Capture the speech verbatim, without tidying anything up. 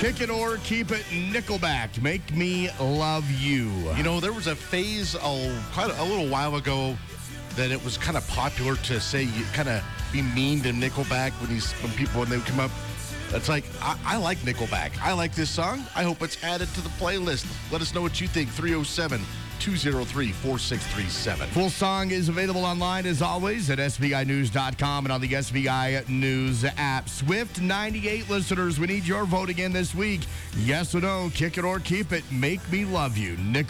Kick it or keep it, Nickelback. Make me love you. You know, there was a phase oh, quite a, a little while ago that it was kind of popular to say, you kind of be mean to Nickelback when these when people when they would come up. It's like, I, I like Nickelback. I like this song. I hope it's added to the playlist. Let us know what you think. three oh seven, two oh three, four six three seven. Full song is available online, as always, at S B I news dot com and on the S B I News app. Swift ninety-eight listeners, we need your vote again this week. Yes or no, kick it or keep it. Make me love you. Nickelback.